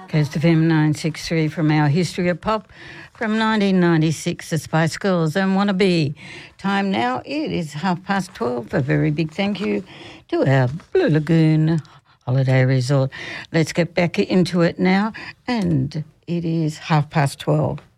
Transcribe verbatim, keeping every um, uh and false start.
Coast F M nine six three from our History of Pop from nineteen ninety-six, the Spice Girls and Wanna Be. Time now, it is half past twelve. A very big thank you to our Blue Lagoon Holiday Resort. Let's get back into it now, and it is half past twelve.